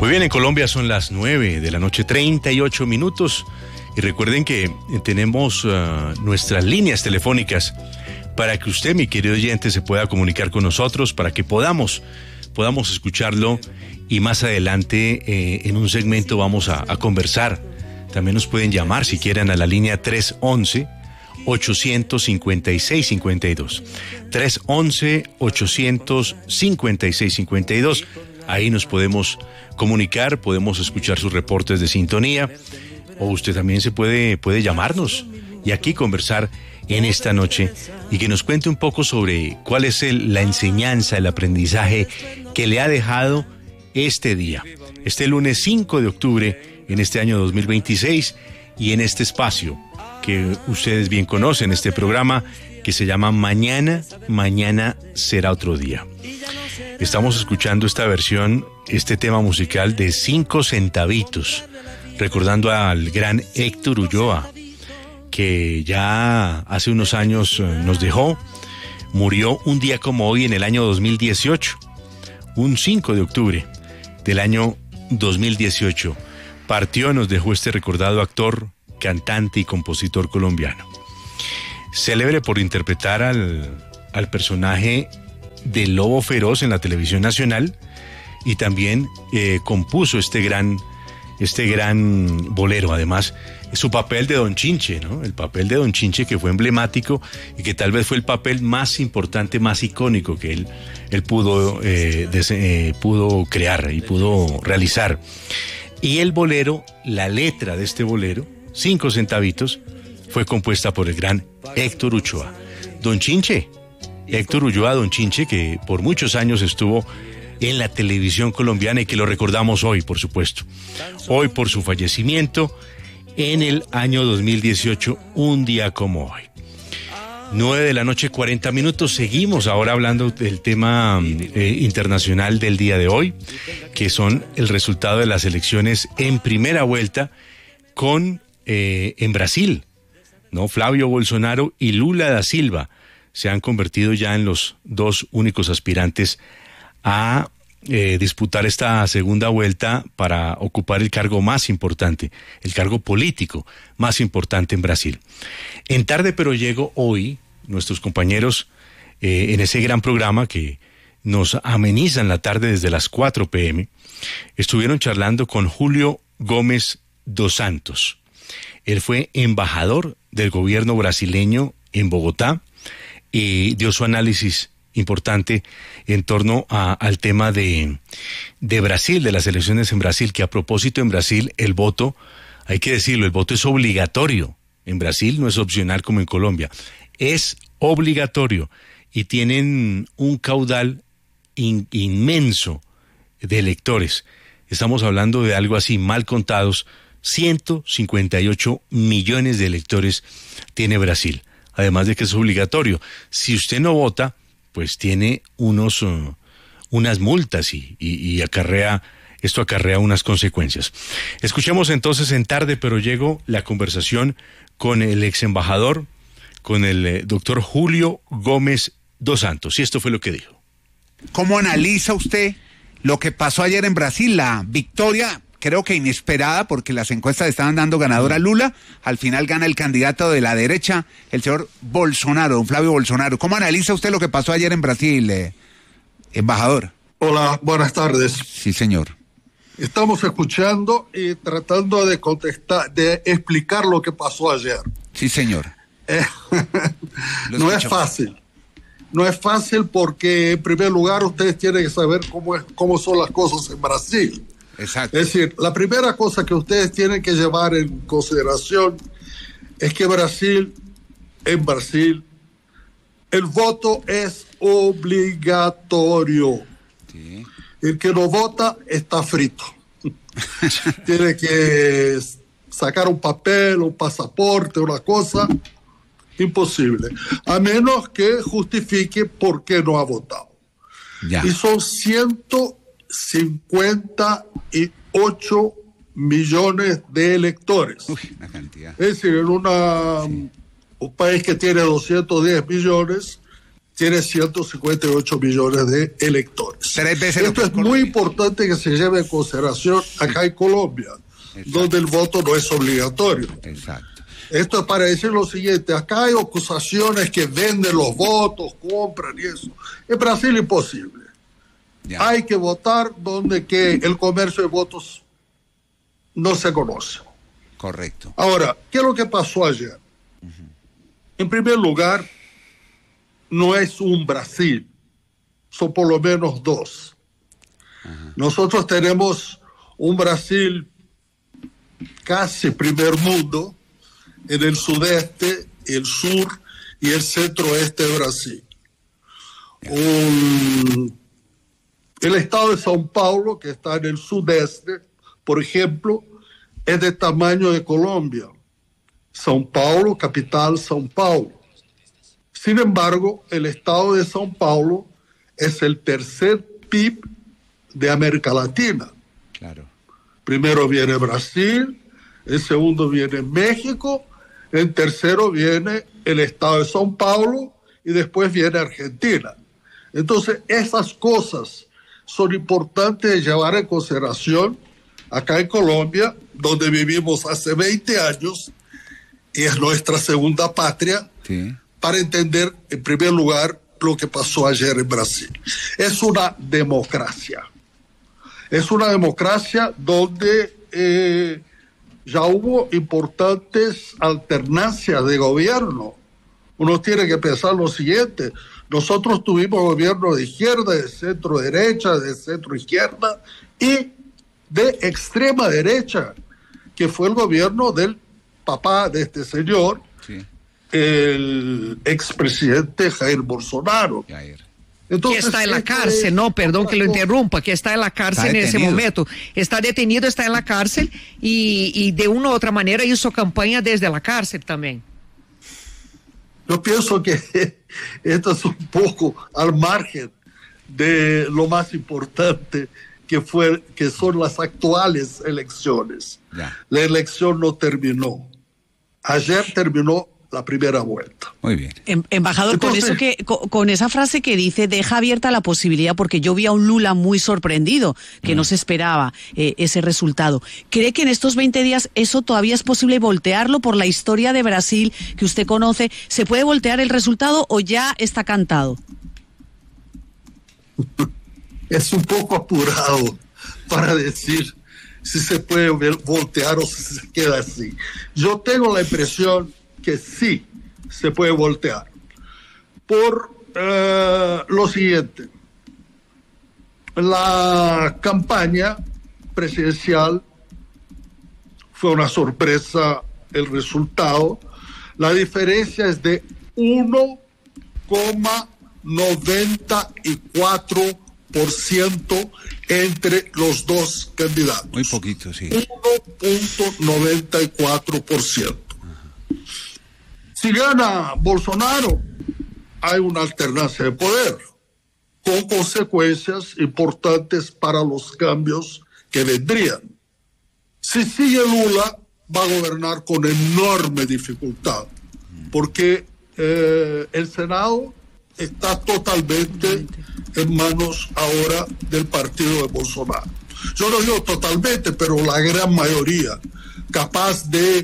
bien, en Colombia son las 9 de la noche, 38 minutos. Y recuerden que tenemos nuestras líneas telefónicas para que usted, mi querido oyente, se pueda comunicar con nosotros, para que podamos escucharlo. Y más adelante, en un segmento, vamos a conversar. También nos pueden llamar, si quieren, a la línea 311-856-52. 311-856-52. Ahí nos podemos comunicar, podemos escuchar sus reportes de sintonía, o usted también se puede llamarnos y aquí conversar en esta noche y que nos cuente un poco sobre cuál es la enseñanza, el aprendizaje que le ha dejado este día, este lunes 5 de octubre en este año 2026 y en este espacio que ustedes bien conocen, este programa que se llama Mañana será otro día. Estamos escuchando esta versión, este tema musical de 5 centavitos, recordando al gran Héctor Ulloa, que ya hace unos años nos dejó, murió un día como hoy en el año 2018, un 5 de octubre del año 2018. Partió, nos dejó este recordado actor, cantante y compositor colombiano. Célebre por interpretar al personaje del Lobo Feroz en la televisión nacional y también compuso este gran bolero. Además, su papel de Don Chinche, ¿no? El papel de Don Chinche, que fue emblemático y que tal vez fue el papel más importante, más icónico que él pudo crear y pudo realizar. Y el bolero, la letra de este bolero, 5 centavitos, fue compuesta por el gran Héctor Ulloa. Don Chinche, Héctor Ulloa, Don Chinche, que por muchos años estuvo en la televisión colombiana y que lo recordamos hoy, por supuesto. Hoy por su fallecimiento en el año 2018, un día como hoy. 9 de la noche, 40 minutos. Seguimos ahora hablando del tema internacional del día de hoy, que son el resultado de las elecciones en primera vuelta en Brasil, ¿no? Flavio Bolsonaro y Lula da Silva se han convertido ya en los dos únicos aspirantes a disputar esta segunda vuelta para ocupar el cargo más importante, el cargo político más importante en Brasil. En Tarde Pero Llego hoy, nuestros compañeros en ese gran programa que nos amenizan la tarde desde las 4 p.m., estuvieron charlando con Julio Gómez dos Santos. Él fue embajador del gobierno brasileño en Bogotá y dio su análisis importante en torno al tema de Brasil, de las elecciones en Brasil, que a propósito en Brasil el voto, hay que decirlo, el voto es obligatorio. En Brasil no es opcional como en Colombia, es obligatorio y tienen un caudal inmenso de electores. Estamos hablando de algo así, mal contados, 158 millones de electores tiene Brasil. Además de que es obligatorio. Si usted no vota, pues tiene unas multas y esto acarrea unas consecuencias. Escuchemos entonces en Tarde Pero Llego la conversación con el ex embajador, con el doctor Julio Gómez dos Santos. Y esto fue lo que dijo. ¿Cómo analiza usted lo que pasó ayer en Brasil? La victoria, creo que inesperada, porque las encuestas estaban dando ganador a Lula. Al final gana el candidato de la derecha, el señor Bolsonaro, don Flavio Bolsonaro. ¿Cómo analiza usted lo que pasó ayer en Brasil, embajador? Hola, buenas tardes. Sí, señor. Estamos escuchando y tratando de contestar, de explicar lo que pasó ayer. Sí, señor. No es fácil. No es fácil porque, en primer lugar, ustedes tienen que saber cómo son las cosas en Brasil. Exacto. Es decir, la primera cosa que ustedes tienen que llevar en consideración es que en Brasil, el voto es obligatorio. Sí. El que no vota está frito. Tiene que sacar un papel, un pasaporte, una cosa. Imposible. A menos que justifique por qué no ha votado. Ya. Y son 158 millones de electores. Uy, una cantidad. Es decir, en un país que tiene 210 millones, tiene 158 millones de electores. 3 veces Esto es muy importante que se lleve en consideración acá en Colombia, donde el voto no es obligatorio. Exacto. Esto es para decir lo siguiente: acá hay acusaciones que venden los votos, compran y eso. En Brasil imposible. Ya. Hay que votar donde que el comercio de votos no se conoce. Correcto. Ahora, ¿qué es lo que pasó ayer? En primer lugar, no es un Brasil, son por lo menos dos. Nosotros tenemos un Brasil casi primer mundo en el sudeste, el sur y el centro-oeste de Brasil. El estado de São Paulo, que está en el sudeste, por ejemplo, es de tamaño de Colombia. São Paulo, capital, São Paulo. Sin embargo, el estado de São Paulo es el tercer PIB de América Latina. Claro. Primero viene Brasil, en segundo viene México, en tercero viene el estado de São Paulo y después viene Argentina. Entonces, esas cosas son importantes de llevar en consideración acá en Colombia, donde vivimos hace 20 años y es nuestra segunda patria, sí, para entender, en primer lugar, lo que pasó ayer en Brasil. Es una democracia. Es una democracia donde ya hubo importantes alternancias de gobierno. Uno tiene que pensar lo siguiente: nosotros tuvimos gobierno de izquierda, de centro derecha, de centro izquierda y de extrema derecha, que fue el gobierno del papá de este señor, sí, el expresidente Jair Bolsonaro. Entonces, que está en la cárcel, no, perdón que lo interrumpa, que está en la cárcel en ese momento. Está detenido, está en la cárcel y de una u otra manera hizo campaña desde la cárcel también. Yo pienso que esto es un poco al margen de lo más importante que son las actuales elecciones. Ya. La elección no terminó. Ayer terminó la primera vuelta. Muy bien. Embajador, entonces, con esa frase que dice, deja abierta la posibilidad, porque yo vi a un Lula muy sorprendido, que no se esperaba ese resultado. ¿Cree que en estos 20 días eso todavía es posible voltearlo por la historia de Brasil que usted conoce? ¿Se puede voltear el resultado o ya está cantado? Es un poco apurado para decir si se puede voltear o si se queda así. Yo tengo la impresión que sí se puede voltear por lo siguiente: la campaña presidencial fue una sorpresa, el resultado. La diferencia es de 1,94% entre los dos candidatos. Muy poquito, sí. 1,94%. Si gana Bolsonaro, hay una alternancia de poder, con consecuencias importantes para los cambios que vendrían. Si sigue Lula, va a gobernar con enorme dificultad, porque el Senado está totalmente en manos ahora del partido de Bolsonaro. Yo no digo totalmente, pero la gran mayoría, capaz de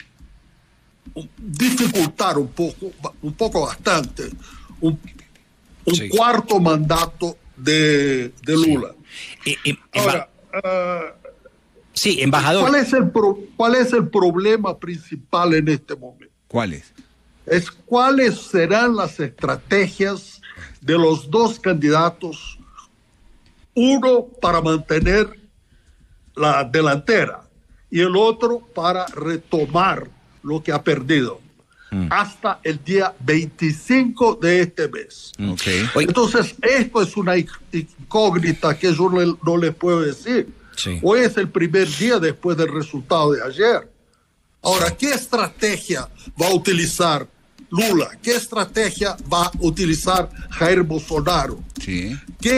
dificultar un poco bastante, un sí, cuarto mandato de Lula. Sí. Ahora, sí, embajador. ¿Cuál es el problema principal en este momento? ¿Cuál es? ¿Cuáles serán las estrategias de los dos candidatos? Uno para mantener la delantera y el otro para retomar lo que ha perdido hasta el día 25 de este mes. Okay. Entonces, esto es una incógnita que yo no les puedo decir. Sí. Hoy es el primer día después del resultado de ayer. Ahora, ¿qué estrategia va a utilizar Lula? ¿Qué estrategia va a utilizar Jair Bolsonaro? Sí.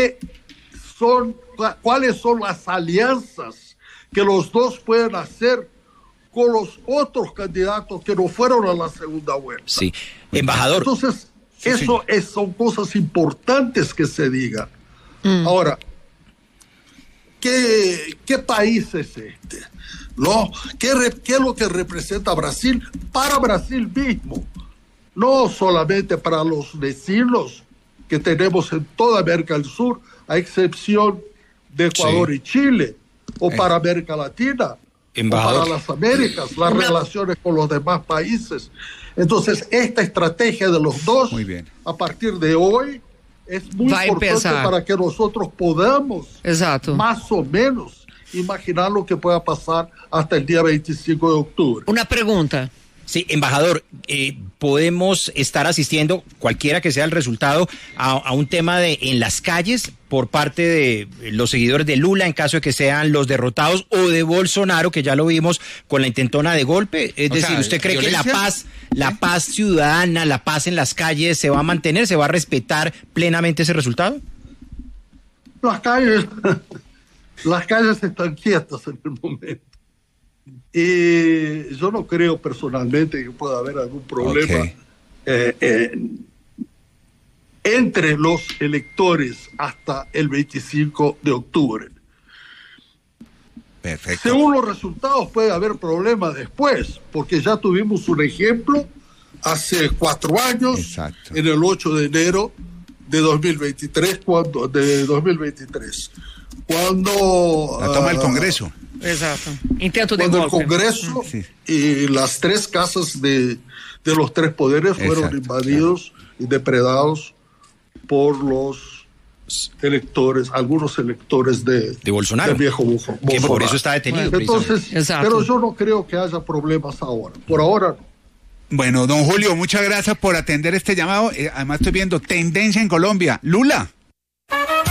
¿Cuáles son las alianzas que los dos pueden hacer con los otros candidatos que no fueron a la segunda vuelta? Sí, embajador. Entonces, Son cosas importantes que se digan. Ahora, ¿qué país es este? ¿No? ¿Qué es lo que representa Brasil para Brasil mismo? No solamente para los vecinos que tenemos en toda América del Sur, a excepción de Ecuador y Chile, o para América Latina, o para las Américas, las relaciones con los demás países. Entonces, esta estrategia de los dos, a partir de hoy, es muy importante para que nosotros podamos, más o menos, imaginar lo que pueda pasar hasta el día 25 de octubre. Una pregunta. Sí, embajador, podemos estar asistiendo, cualquiera que sea el resultado, a un tema en las calles por parte de los seguidores de Lula, en caso de que sean los derrotados, o de Bolsonaro, que ya lo vimos con la intentona de golpe. Es decir, ¿usted cree que la paz ciudadana, la paz en las calles se va a mantener, se va a respetar plenamente ese resultado? Las calles están quietas en el momento. Y yo no creo personalmente que pueda haber algún problema entre los electores hasta el 25 de octubre. Perfecto. Según los resultados puede haber problemas después, porque ya tuvimos un ejemplo hace 4 años, en el 8 de enero de 2023, cuando la toma del Congreso. Exacto. Intento de golpe. El Congreso y las 3 casas de los 3 poderes fueron invadidos y depredados por los electores, algunos electores de Bolsonaro, del viejo Bolsonaro. Que por eso está detenido. Entonces, pero yo no creo que haya problemas ahora. Por ahora no. Bueno, don Julio, muchas gracias por atender este llamado. Además estoy viendo tendencia en Colombia. Lula.